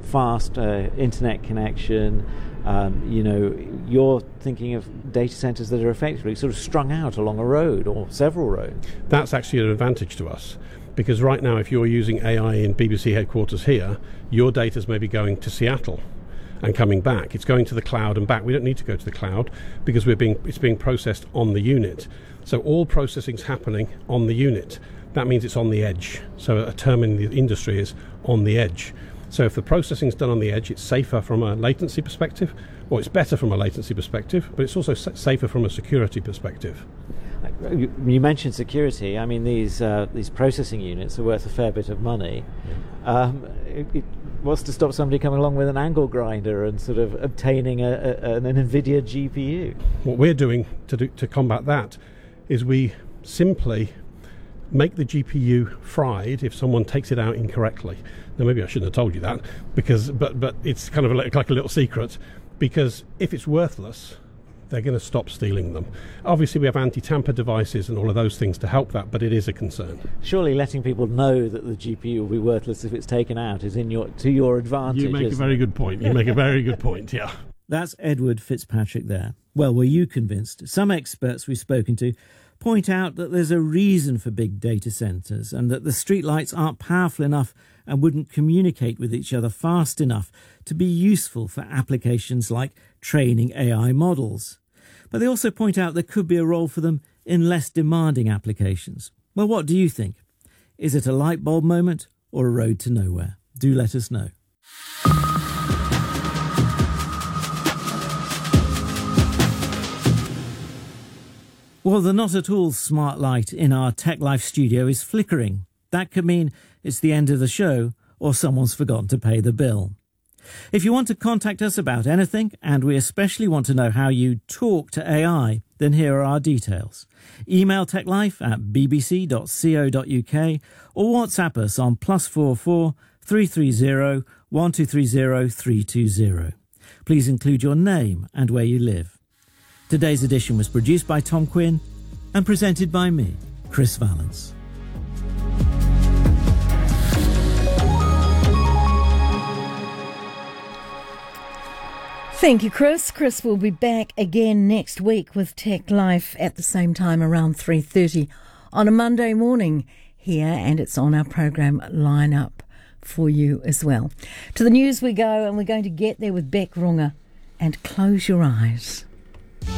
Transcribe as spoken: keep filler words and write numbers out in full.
fast uh, internet connection. Um, you know, you're thinking of data centers that are effectively sort of strung out along a road or several roads. That's actually an advantage to us, because right now if you're using A I in B B C headquarters here, your data's maybe going to Seattle and coming back. It's going to the cloud and back. We don't need to go to the cloud because we're being it's being processed on the unit. So all processing's happening on the unit. That means it's on the edge. So a term in the industry is on the edge. So if the processing's done on the edge, it's safer from a latency perspective, or it's better from a latency perspective, but it's also sa- safer from a security perspective. You, you mentioned security. I mean, these uh, these processing units are worth a fair bit of money. Yeah. Um, it, it, what's to stop somebody coming along with an angle grinder and sort of obtaining a, a, an NVIDIA G P U? What we're doing to do, to combat that is we simply make the G P U fried if someone takes it out incorrectly. Now, maybe I shouldn't have told you that, because but but it's kind of a, like a little secret, because if it's worthless, they're going to stop stealing them. Obviously, we have anti-tamper devices and all of those things to help that, but it is a concern. Surely letting people know that the G P U will be worthless if it's taken out is in your to your advantage. You make a very good point. You make a very good point, yeah. That's Edward Fitzpatrick there. Well, were you convinced? Some experts we've spoken to point out that there's a reason for big data centres and that the streetlights aren't powerful enough and wouldn't communicate with each other fast enough to be useful for applications like training A I models. But they also point out there could be a role for them in less demanding applications. Well, what do you think? Is it a light bulb moment or a road to nowhere? Do let us know. Well, the not at all smart light in our Tech Life studio is flickering. That could mean it's the end of the show or someone's forgotten to pay the bill. If you want to contact us about anything, and we especially want to know how you talk to A I, then here are our details. Email techlife at b b c dot co dot u k or WhatsApp us on plus four four three three zero one two three zero three two zero. Please include your name and where you live. Today's edition was produced by Tom Quinn and presented by me, Chris Valence. Thank you, Chris. Chris will be back again next week with Tech Life at the same time around three thirty on a Monday morning here, and it's on our program lineup for you as well. To the news we go, and we're going to get there with Beck Runga and Close Your Eyes.